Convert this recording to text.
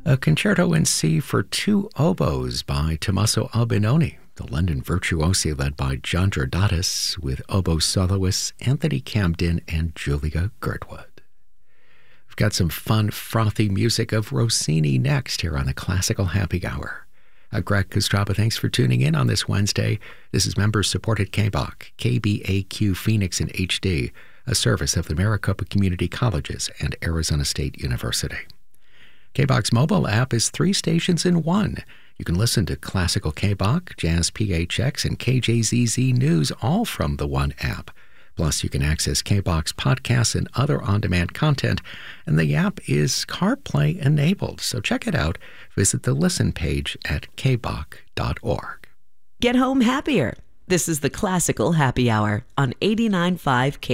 A concerto in C for two oboes by Tommaso Albinoni, the London virtuosi led by John Jordatis, with oboe soloists Anthony Camden and Julia Girdwood. We've got some fun, frothy music of Rossini next here on the Classical Happy Hour. Greg Kostraba, thanks for tuning in on this Wednesday. This is member-supported KBOC, KBAQ Phoenix in HD, a service of the Maricopa Community Colleges and Arizona State University. KBOC's mobile app is 3 stations in 1. You can listen to Classical KBOC, Jazz PHX, and KJZZ News all from the one app. Plus, you can access KBOC's podcasts and other on-demand content, and the app is CarPlay enabled, so check it out. Visit the listen page at kboc.org. Get home happier. This is the Classical Happy Hour on 89.5 K.